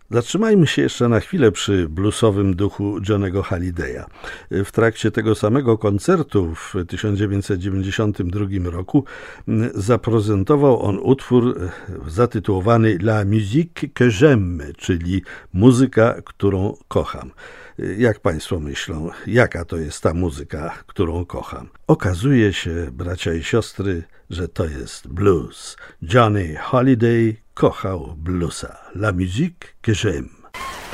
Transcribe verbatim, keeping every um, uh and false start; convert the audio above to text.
Zatrzymajmy się jeszcze na chwilę przy bluesowym duchu Johnny'ego Hallidaya. W trakcie tego samego koncertu w tysiąc dziewięćset dziewięćdziesiątym drugim roku zaprezentował on utwór zatytułowany La musique que j'aime, czyli muzyka, którą kocham. Jak Państwo myślą, jaka to jest ta muzyka, którą kocham? Okazuje się, bracia i siostry, że to jest blues. Johnny Hallyday kochał bluesa. La musique que j'aime.